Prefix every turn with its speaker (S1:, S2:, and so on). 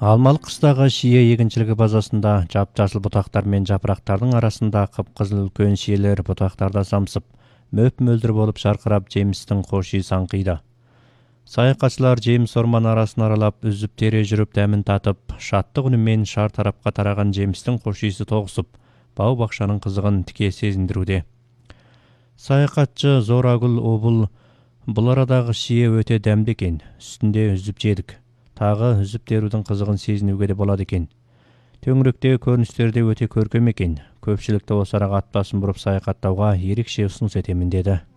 S1: Алмалы қыстағы шие егіншілігі базасында жап-жасыл бұтақтар мен жапырақтардың арасында қып-қызыл үлкен шиелер бұтақтарда самсып, мөп-мөлдір болып жарқырап жемістің хош иісі аңқиды. Саяхатшылар жеміс орман арасын аралап, үзіп тере жүріп дәмін татып, шаттық үнімен шар тарапқа тараған жемістің хош иісі тоғысып, бау-бақшаның қызығын тіке сезіндіруде. Саяхатшы Зорагүл Обыл бұл арадағы шие өте дәмді екен, үстінде үзіп жедік. Тағы үзіп терудің қызығын сезінуге де болады екен. Төңіректе көріністерде өте көркем екен. Көпшілікті осы араға ат басын бұрып саяхаттауға ерекше ұсыныс етемін деді.